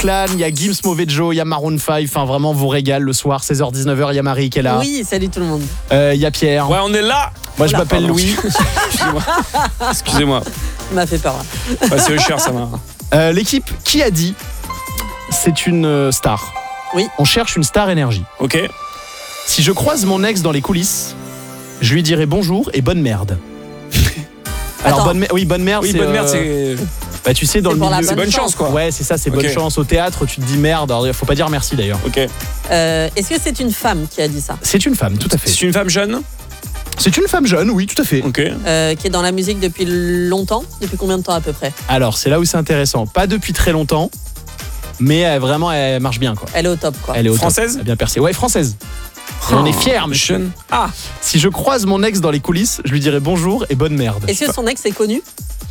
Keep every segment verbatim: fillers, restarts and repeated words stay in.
Clan, il y a Gims Mauvais Joe, il y a Maroon cinq. Enfin, vraiment, vous régale le soir, seize heures dix-neuf heures. Il y a Marie qui est là. Oui, salut tout le monde. Il euh, y a Pierre. Ouais, on est là. Moi, je Oula, m'appelle pardon. Louis. Excusez-moi. Excusez-moi. Ça m'a fait peur. Ouais, c'est Richard, ça m'a. Euh, l'équipe, qui a dit c'est une euh, star? Oui. On cherche une star énergie. Ok. Si je croise mon ex dans les coulisses, je lui dirai bonjour et bonne merde. Alors, Attends. bonne, mer- oui, bonne merde, Oui, c'est. bonne merde, euh, c'est. Bah, tu sais, dans C'est le pour la milieu. C'est bonne chance, quoi. Ouais, c'est ça, c'est Ok. bonne chance. Au théâtre, tu te dis merde. Alors, faut pas dire merci d'ailleurs. Ok. Euh, Est-ce que c'est une femme qui a dit ça? C'est une femme, tout à fait. C'est une femme jeune. C'est une femme jeune, oui, tout à fait. Ok. Euh, Qui est dans la musique depuis longtemps? Depuis combien de temps à peu près? Alors, c'est là où c'est intéressant. Pas depuis très longtemps, mais euh, vraiment, elle marche bien, quoi. Elle est au top, quoi. Elle est au top. Française. Elle a bien percé. Ouais, française. Et on est fiers, monsieur. Jeune. Ah. Si je croise mon ex dans les coulisses, je lui dirai bonjour et bonne merde. Est-ce que son ex est connu?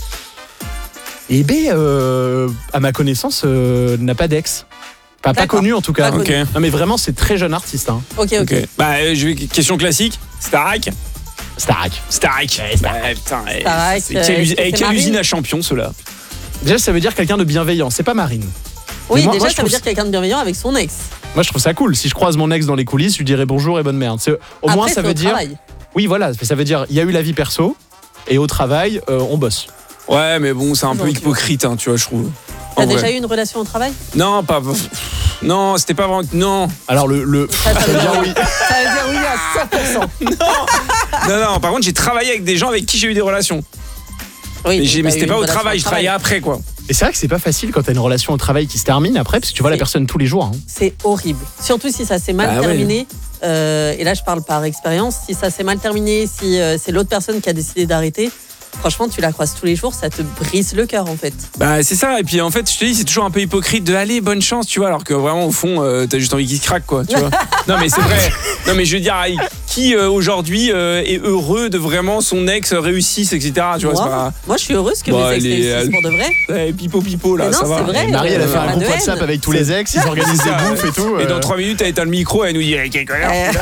Eh ben, euh, à ma connaissance, euh, n'a pas d'ex. Pas, pas D'accord. connu en tout cas. Pas Ok. connu. Non mais vraiment, c'est très jeune artiste. Hein. Ok, ok. Ok. Bah, euh, je vais question classique. Starac. Starac. Starac. Ouais, Starac. Ouais, putain. eh, Starac, c'est- euh, Quelle, est-ce usi- que eh, c'est quelle Marine usine à champions, ceux-là. Déjà, ça veut dire quelqu'un de bienveillant. C'est pas Marine. Oui, Mais moi- déjà, moi, je ça veut trouve- dire quelqu'un de bienveillant avec son ex. Moi, je trouve ça cool. Si je croise mon ex dans les coulisses, je lui dirai bonjour et bonne merde. C'est- Au Après, moins, ça c'est veut au dire. travail. Oui, voilà. Ça veut dire, il y a eu la vie perso et au travail, euh, on bosse. Ouais, mais bon, c'est un peu Non, tu vois. hypocrite, hein, tu vois, je trouve. T'as En vrai. déjà eu une relation au travail? Non, pas. Non, c'était pas vraiment. Non. Alors le, le... Ça, ça veut dire oui. Ça veut dire oui à cent pour cent. Non, non, par contre, j'ai travaillé avec des gens avec qui j'ai eu des relations. Oui, Mais, j'ai- t'as mais eu c'était une pas au relation travail, je travaillais après, quoi. Et c'est vrai que c'est pas facile quand t'as une relation au travail qui se termine après, parce que tu vois la C'est- personne tous les jours. Hein. C'est horrible. Surtout si ça s'est mal Bah ouais. terminé. Euh, et là, je parle par expérience. Si ça s'est mal terminé, si euh, c'est l'autre personne qui a décidé d'arrêter, franchement, tu la croises tous les jours, ça te brise le cœur en fait. Bah, c'est ça. Et puis, en fait, je te dis, c'est toujours un peu hypocrite de aller, bonne chance, tu vois, alors que vraiment, au fond, euh, t'as juste envie qu'il se craque, quoi, tu vois. Non, mais c'est vrai. Non, mais je veux dire, qui euh, aujourd'hui euh, est heureux de vraiment son ex réussisse, et cetera. Tu vois, moi, c'est pas. moi, je suis heureuse que Bon, mes ex elle est- réussissent elle- pour de vrai. Eh, pipo, pipo, là, Mais non, ça va. c'est vrai. Et Marie, elle a euh, fait un pas groupe de WhatsApp haine. avec tous les ex, ils organisent C'est des ça. bouffes et tout. Et dans euh. trois minutes, elle éteint le micro, elle nous dit, eh, quel connard. Euh,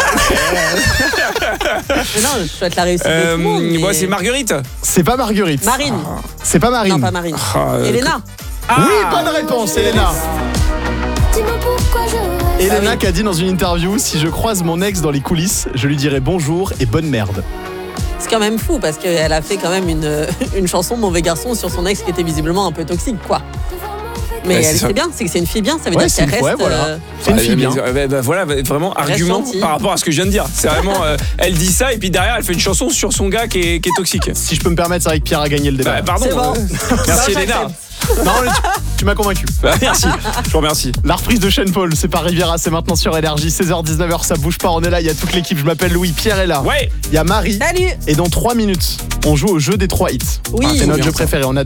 Mais non, je souhaite la réussite de Euh, tout le monde. mais- moi, c'est Marguerite. C'est pas Marguerite. Marine. C'est pas Marine. Non, pas Marine. Ah, euh, Elena. Ah, Oui, bonne réponse, Elena. Dis-moi pourquoi je reste. Elena Ah oui. qui a dit dans une interview, si je croise mon ex dans les coulisses, je lui dirai bonjour et bonne merde. C'est quand même fou parce qu'elle a fait quand même une, une chanson Mauvais garçon sur son ex qui était visiblement un peu toxique, quoi. Mais Ouais, c'est elle ça. était bien, c'est que c'est une fille bien, ça veut Ouais, dire c'est qu'elle une- reste. ouais, voilà. euh, C'est une Ouais, fille mais- bien. bah, bah, voilà, bah, vraiment argument gentille. par rapport à ce que je viens de dire. C'est vraiment, euh, elle dit ça et puis derrière elle fait une chanson sur son gars qui est, qui est toxique. Si je peux me permettre, c'est vrai que Pierre a gagné le débat. Bah, pardon. C'est bon. euh, merci Ça, Elena. j'accepte. Non, mais tu, tu m'as convaincu. Bah, merci. Je vous remercie. La reprise de Shane Paul, c'est pas Riviera, c'est maintenant sur Énergie. seize heures dix-neuf heures, ça bouge pas, on est là, il y a toute l'équipe. Je m'appelle Louis, Pierre est là. Ouais. Il y a Marie. Salut. Et dans trois minutes, on joue au jeu des trois hits. Oui. C'est trop notre bien, jeu ça. préféré, on adore.